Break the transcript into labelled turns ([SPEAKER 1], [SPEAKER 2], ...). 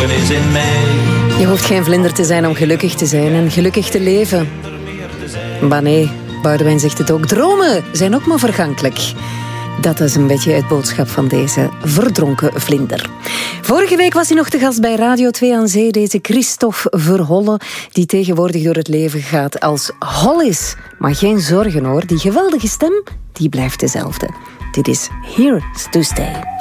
[SPEAKER 1] verdronken is in mij.
[SPEAKER 2] Je hoeft geen vlinder te zijn om gelukkig te zijn en gelukkig te leven. Maar nee, Boudewijn zegt het ook. Dromen zijn ook maar vergankelijk. Dat is een beetje het boodschap van deze verdronken vlinder. Vorige week was hij nog te gast bij Radio 2 aan Zee, deze Christophe Verholle, die tegenwoordig door het leven gaat als Hollis. Maar geen zorgen hoor, die geweldige stem, die blijft dezelfde. Dit is Here to Stay.